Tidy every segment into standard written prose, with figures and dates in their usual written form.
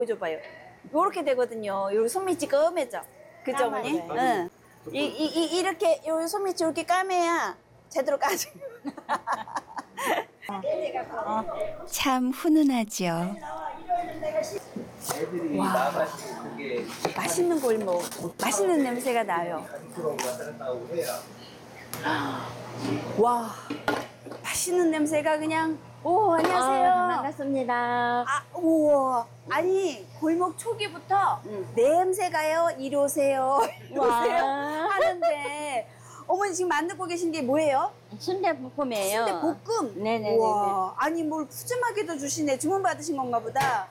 보여줘봐요. 요렇게 되거든요. 여기 손밑이 껌해져. 그죠, 어머니? 응. 이렇게, 요 손밑이 이렇게 까매야 제대로 까지. 참 훈훈하죠. 와, 맛있는 골목. 맛있는 냄새가 나요. 와, 맛있는 냄새가 그냥. 오, 안녕하세요. 반갑습니다. 아, 우와. 아니, 골목 초기부터 냄새가요, 이리 오세요, 이리 오세요 하는데, 어머니 지금 만들고 계신 게 뭐예요? 순대볶음이에요. 순대볶음? 네네네. 우와. 아니, 뭘 푸짐하게도 주시네. 주문 받으신 건가 보다.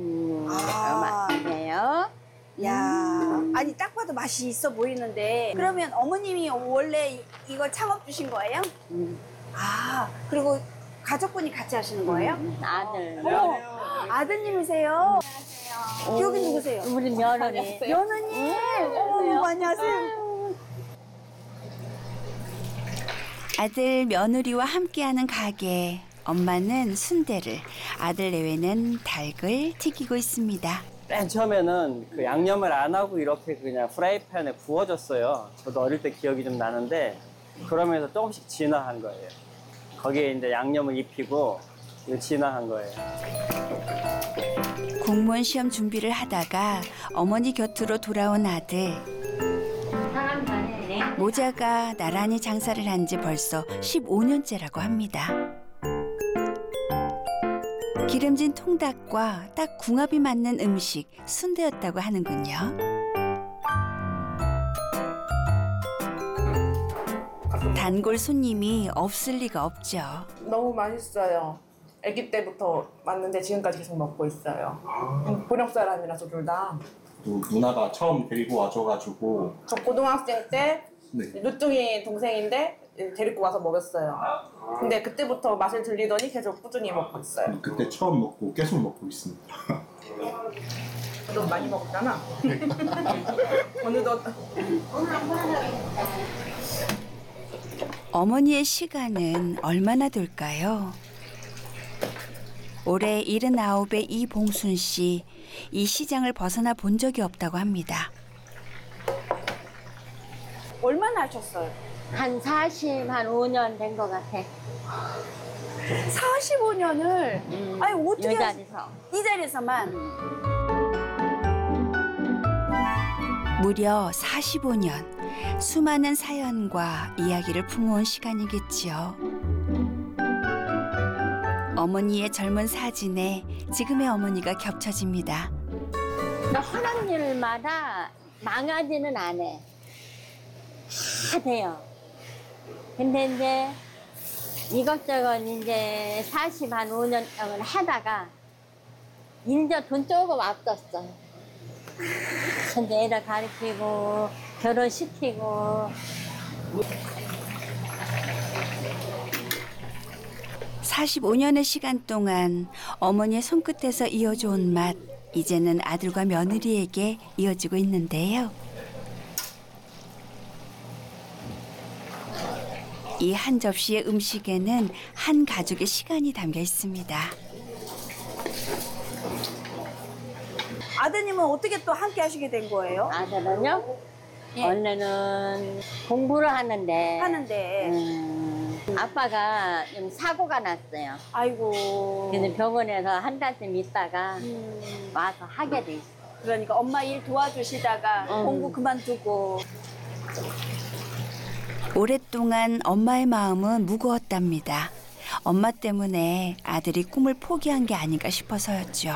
맞네요. 야, 아니, 딱 봐도 맛이 있어 보이는데. 그러면 어머님이 원래 이걸 창업 주신 거예요? 아, 그리고 가족분이 같이 하시는 거예요? 아들. 어머, 아드님이세요? 여기 누구세요? 우리 며느리. 며느님! 어머, 안녕하세요. 아들 며느리와 함께하는 가게. 엄마는 순대를, 아들 내외는 닭을 튀기고 있습니다. 맨 처음에는 그 양념을 안 하고 이렇게 그냥 프라이팬에 구워줬어요. 저도 어릴 때 기억이 좀 나는데 그러면서 조금씩 진화한 거예요. 거기에 이제 양념을 입히고 진화한 거예요. 공무원 시험 준비를 하다가 어머니 곁으로 돌아온 아들. 모자가 나란히 장사를 한 지 벌써 15년째라고 합니다. 기름진 통닭과 딱 궁합이 맞는 음식 순대였다고 하는군요. 단골 손님이 없을 리가 없죠. 너무 맛있어요. 아기 때부터 왔는데 지금까지 계속 먹고 있어요. 본역 사람이라서 둘 다. 또 누나가 처음 데리고 와줘가지고 저 고등학생 때 네. 누뚱이 동생인데 데리고 와서 먹였어요. 근데 그때부터 맛을 들리더니 계속 꾸준히 먹고 있어요. 그때 처음 먹고 계속 먹고 있습니다. 너 많이 먹었잖아. 어느덧. 어머니의 시간은 얼마나 될까요? 올해 79의 이봉순 씨, 이 시장을 벗어나 본 적이 없다고 합니다. 얼마나 하셨어요? 한 5년 된 것 같아. 45년을? 아니, 어떻게 이 하시- 자리에서. 이 자리에서만? 무려 45년. 수많은 사연과 이야기를 품어온 시간이겠지요. 어머니의 젊은 사진에 지금의 어머니가 겹쳐집니다. 하는 일마다 망하지는 않아. 다 돼요. 근데 이제 이것저것 이제 45년 동안 하다가 이제 돈 조금 앞뒀어. 근데 애를 가르치고 결혼시키고 45년의 시간 동안 어머니의 손끝에서 이어져온 맛, 이제는 아들과 며느리에게 이어지고 있는데요. 이 한 접시의 음식에는 한 가족의 시간이 담겨 있습니다. 아드님은 어떻게 또 함께 하시게 된 거예요? 아들은요? 예. 원래는 공부를 하는데 하는데. 아빠가 좀 사고가 났어요. 아이고. 그래서 병원에서 한 달쯤 있다가 와서 하게 돼 있어. 그러니까 엄마 일 도와주시다가 공부 그만두고. 오랫동안 엄마의 마음은 무거웠답니다. 엄마 때문에 아들이 꿈을 포기한 게 아닌가 싶어서였죠.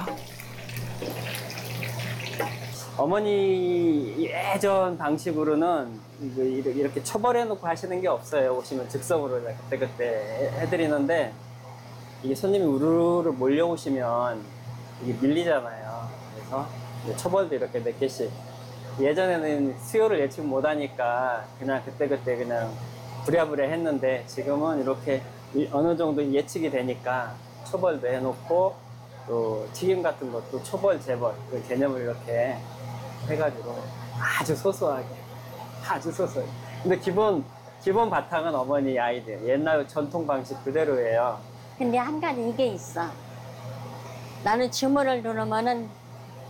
어머니 예전 방식으로는 이렇게 처벌해놓고 하시는 게 없어요. 오시면 즉석으로 그때그때 해드리는데 이게 손님이 우르르 몰려오시면 이게 밀리잖아요. 그래서 이제 처벌도 이렇게 몇 개씩. 예전에는 수요를 예측 못하니까 그냥 그때그때 그냥 부랴부랴 했는데 지금은 이렇게 어느 정도 예측이 되니까 처벌도 해놓고 또 튀김 같은 것도 초벌, 재벌 그 개념을 이렇게 해가지고 아주 소소하게 아주 소소하게. 근데 기본 바탕은 어머니 아이들 옛날 전통 방식 그대로예요. 근데 한 가지 이게 있어. 나는 주문을 들으면은